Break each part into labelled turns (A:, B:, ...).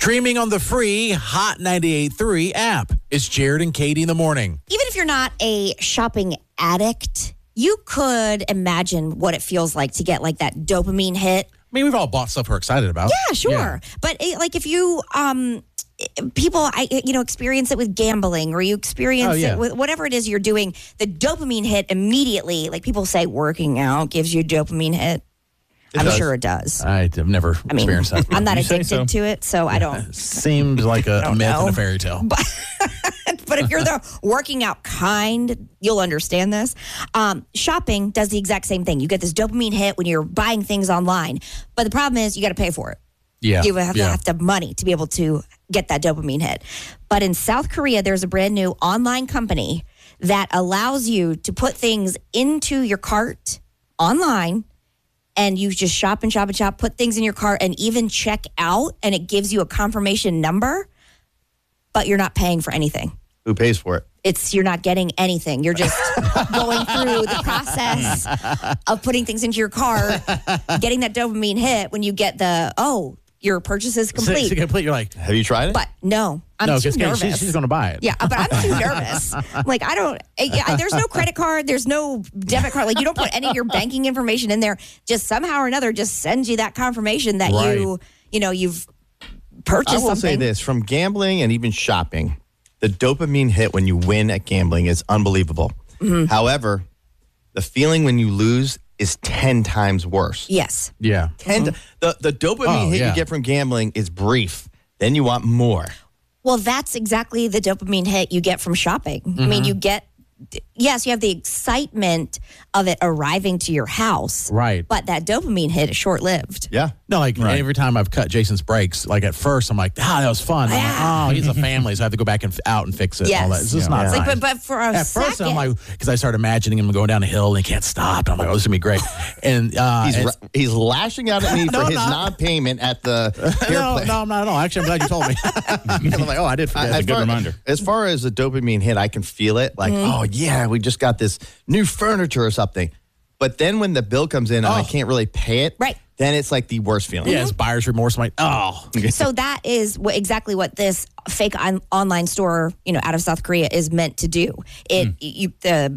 A: Streaming on the free Hot 98.3 app. It's Jared and Katie in the morning.
B: Even if you're not a shopping addict, you could imagine what it feels like to get like that dopamine hit.
A: I mean, we've all bought stuff we're excited about.
B: Yeah, sure. Yeah. But like if you people experience it with gambling, or you experience it with whatever it is you're doing, the dopamine hit immediately. Like people say working out gives you a dopamine hit. I'm sure it does.
A: I've never experienced that.
B: I'm not addicted to it, so I don't.
A: Seems like a myth and a fairy tale.
B: But if you're the working out kind, you'll understand this. Shopping does the exact same thing. You get this dopamine hit when you're buying things online. But the problem is you got to pay for it.
A: Yeah.
B: You have to have money to be able to get that dopamine hit. But in South Korea, there's a brand new online company that allows you to put things into your cart online, and you just shop and shop and shop, put things in your cart, and even check out, and it gives you a confirmation number, but you're not paying for anything.
C: Who pays for it?
B: You're not getting anything. You're just going through the process of putting things into your cart, getting that dopamine hit when you get your purchase is complete.
A: It's complete. You're like,
C: have you tried it?
B: But no, I'm too nervous.
A: She's going to buy it.
B: Yeah, but I'm too nervous. Like, there's no credit card. There's no debit card. Like, you don't put any of your banking information in there. Just somehow or another, just sends you that confirmation that you've purchased something.
C: I will say this, from gambling and even shopping, the dopamine hit when you win at gambling is unbelievable. Mm-hmm. However, the feeling when you lose is 10 times worse.
B: Yes.
A: Yeah.
C: The dopamine hit you get from gambling is brief. Then you want more.
B: Well, that's exactly the dopamine hit you get from shopping. Mm-hmm. I mean, you have the excitement of it arriving to your house.
A: Right.
B: But that dopamine hit is short-lived.
C: Yeah.
A: No, every time I've cut Jason's brakes, like at first I'm like, that was fun.
B: Yeah.
A: Like, he's a family, so I have to go back out and fix it.
B: Yes.
A: And all that. It's just not nice.
B: Like, but for a
A: at
B: second.
A: first I'm like, because I started imagining him going down a hill and he can't stop. I'm like, this is going to be great. And
C: he's lashing out at me for his non-payment at the airplane.
A: No, I'm not at all. Actually, I'm glad you told me. I'm like, I did forget.
D: That's a good reminder.
C: As far as the dopamine hit, I can feel it. Like, we just got this new furniture or something. But then when the bill comes in and I can't really pay it,
B: right,
C: then it's like the worst feeling.
A: Yeah, it's buyer's remorse. I'm like,
B: So that is exactly what this fake online store, out of South Korea is meant to do. You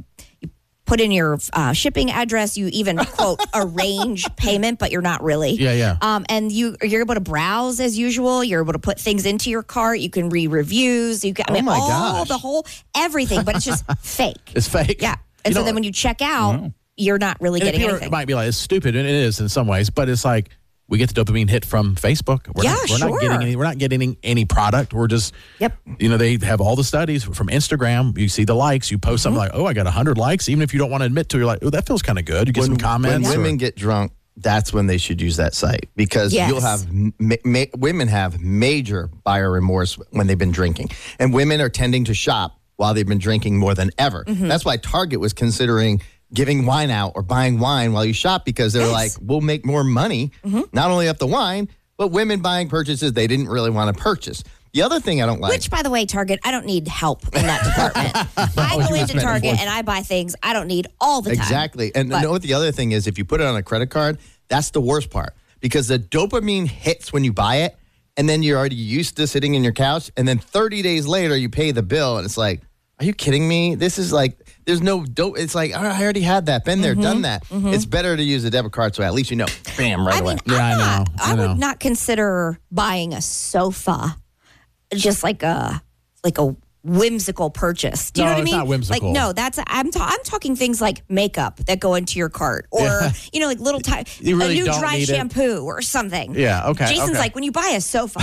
B: put in your shipping address. You even quote arrange payment, but you're not really.
A: Yeah.
B: And you're able to browse as usual. You're able to put things into your cart. You can read reviews. You can, everything, but it's just fake.
A: It's fake.
B: Yeah. And so then when you check out, you're not really getting anything.
A: It might be like, it's stupid, and it is in some ways, but it's like, we get the dopamine hit from Facebook. We're not getting any product. We're just, they have all the studies from Instagram. You see the likes. You post something like, I got 100 likes. Even if you don't want to admit to it, you're like, that feels kind of good. You get some comments.
C: When women get drunk, that's when they should use that site, because you'll have women have major buyer remorse when they've been drinking, and women are tending to shop while they've been drinking more than ever. Mm-hmm. That's why Target was considering giving wine out or buying wine while you shop, because they're like, we'll make more money, not only off the wine, but women buying purchases they didn't really want to purchase. The other thing I don't like.
B: Which, by the way, Target, I don't need help in that department. I go into Target and I buy things I don't need all the time.
C: Exactly. And you know what the other thing is? If you put it on a credit card, that's the worst part, because the dopamine hits when you buy it, and then you're already used to sitting in your couch, and then 30 days later you pay the bill, and it's like, are you kidding me? This is like, there's no dope. It's like, I already had that, been there, done that. Mm-hmm. It's better to use a debit card, so at least bam, right away.
B: I would not consider buying a sofa just like a whimsical purchase. Do you know what I mean?
A: It's not whimsical.
B: Like, no, I'm talking things like makeup that go into your cart, or like little a new dry shampoo or something.
A: Yeah, okay.
B: Jason's like, when you buy a sofa,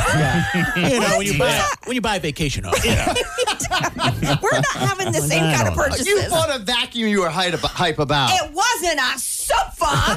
A: when you buy a vacation home.
B: We're not having the same kind of purchases.
C: You bought a vacuum you were hype about.
B: It wasn't a sofa.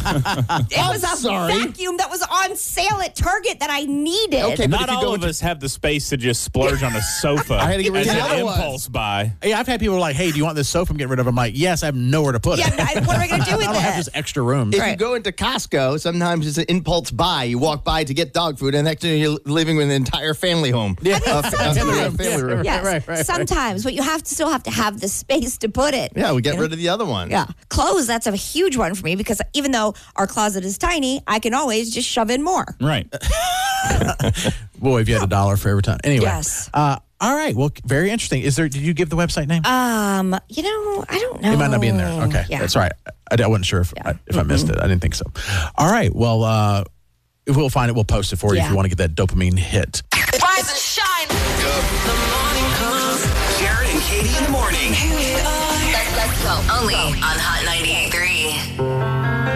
B: It was a vacuum that was on sale at Target that I needed.
D: Okay, not all of us have the space to just splurge on a sofa.
C: I had to get rid of the other
D: impulse buy.
A: Yeah, I've had people like, hey, do you want this sofa I'm getting rid of? I'm like, yes, I have nowhere to put it.
B: Yeah, what am I going to do with it?
A: I don't have this extra room.
C: If you go into Costco, sometimes it's an impulse buy. You walk by to get dog food, and next thing you're living with an entire family home.
A: Yeah.
C: Family room.
B: Yes,
A: right.
B: Sometimes, but you still have to have the space to put it.
C: Yeah, we get rid of the other one.
B: Yeah. Clothes, that's a huge one for me, because even though our closet is tiny, I can always just shove in more.
D: Right.
A: Boy, if you had $1 for every time. Anyway.
B: Yes.
A: All right. Well, very interesting. Did you give the website name?
B: I don't know.
A: It might not be in there. Okay.
B: Yeah.
A: That's right. I wasn't sure if I missed it. I didn't think so. All right. Well, if we'll find it, we'll post it for you if you want to get that dopamine hit.
E: Rise and shine. The morning comes. Jared and Katie in the morning.
F: Let's go. Only on Hot 98.3.